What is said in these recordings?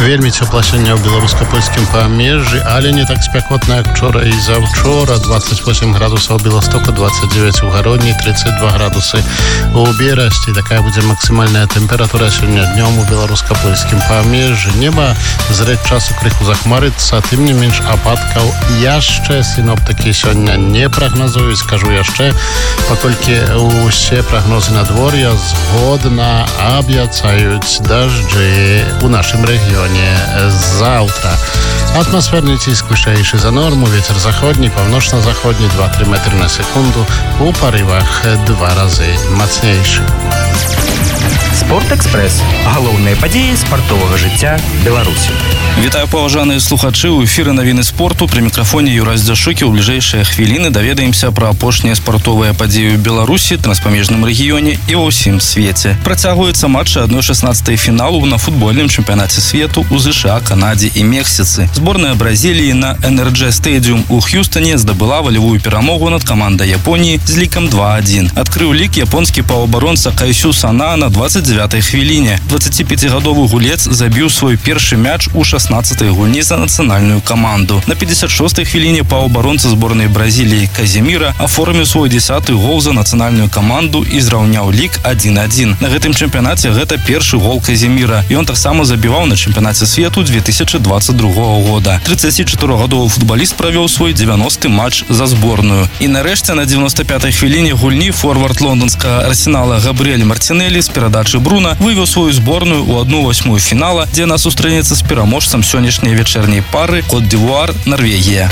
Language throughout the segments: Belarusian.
Вельмі цёпла сёння ў беларуска-польскім памежжы, але не так спякотна, як вчора і заўчора. 28 градусаў у Беластоку, 29 у Гародні, 32 градусы у Берасці. Такая будзе максімальная тэмпература сёння днём у беларуска-польскім памежжы. Неба зрэд часу крыху захмарыцца, тым не менш ападкаў яшчэ сіноптыкі сёння не прагназуюць. Скажу яшчэ, паколькі усе прагнозы надвор'я згодна абяцаюць дажджы у нашым рэгіёне заўтра. Атмасферны ціск вышэйшы за норму, вецер заходні, паўночна-заходні 2-3 метры на секунду, у парывах 2 разы мацнейшы. Спортэкспрэс. Галоўныя падзеі спартовага жыцця Беларусі. Вітаю, паважаныя слухачы, у эфіры навіны спорту. Пры мікрафоне Юрай Здзяшукі. У бліжэйшыя хвіліны даведаемся пра апошнія спартовыя падзеі ў Беларусі, транспамежным рэгіёне і ва ўсім свеце. Працягваюцца матчы 1/16 фіналу на футбольным чэмпіянаце свету ў ЗША, Канадзе і Мексіцы. Зборная Бразіліі на NRG Stadium у Х'юстоне здабыла валявую перамогу над камандай Японіі з лікам 2-1. Адкрыў лік японскі паўабаронца Кайсю Сана на 29-й хвіліне. 25-гадовы гулец забіў свой першы мяч у 16-й гульні за нацыянальную каманду. На 56-й хвіліне паўабаронца зборнай Бразіліі Казіміра аформіў свой 10-й гол за нацыянальную каманду і зраўняў лік 1-1. На гэтым чэмпіянаце гэта першы гол Казіміра. Ён таксама забіваў на чэмпіянаце свету 2022 года. 34-гадовы футбаліст правёў свой 90-й матч за зборную. І нарэшце на 95-й хвіліне гульні форвард лонданскага Арсенала Габріэль Мартінелі з перадачы Бруна вывеў сваю зборную ў 1/8 фінала, дзе яна сустрэнецца з пераможцам сённяшняй вечерняй пары Кот-д'Івуар Норвегія.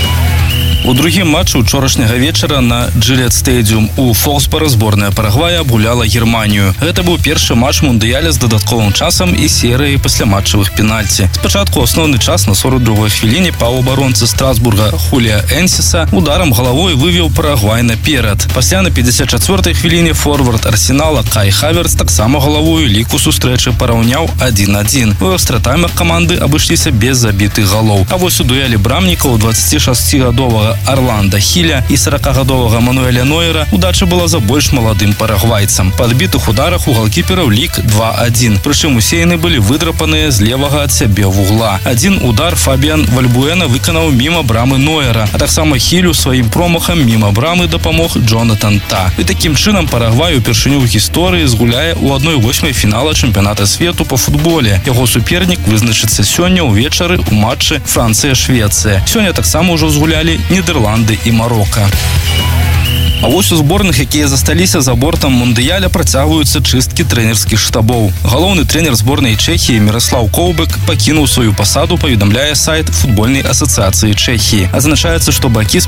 У другім матчы учорашняга вечара на Джилет Стадіум у Фолксбора зборная Парагвая абгуляла Германію. Гэта быў першы матч мундыяля з дадатковым часам і серыяй пасляматчавых пенальці. Спачатку асноўны час на 42-й хвіліне паўабаронцы Страсбурга Хулія Энсіса ударам галавой вывеў Парагвай наперад. Пасля на 54-й хвіліне форвард Арсенала Кай Хаверц таксама галавою лік у сустрэчы параўняў 1-1. У экстратаймах каманды абышліся без забітых галоў. А вось у дуэлі брамнікаў 26-гадовага Орландо Хіля і 40-гадовага Мануэля Нойера удача была за больш маладым парагвайцам. Па адбітых ударах у галкіпераў лік 2-1. Прычым усе яны былі выдрапаныя з левага ад сябе вугла. Адзін удар Фабіан Вальбуэна выканаў міма брамы Нойера, а таксама Хілю сваім промахам міма брамы дапамог Джонатан Та. І такім чынам Парагвай упершыню ў гісторыі згуляе ў 1/8 фінала чэмпіяната свету па футболе. Яго супернік вызначыцца сёння ўвечары ў матчы Францыя-Швецыя. Сёння таксама ўжо згулялі Нідерланды і Марока. А вось у зборных, якія засталіся за бортам мундыяля, працягваюцца чысткі трэнерскіх штабоў. Галоўны трэнер зборнай Чэхіі Міраслаў Коўбек пакінуў сваю пасаду, паведамляе сайт футбольнай асацыяцыі Чэхіі. Адзначаецца, што бакі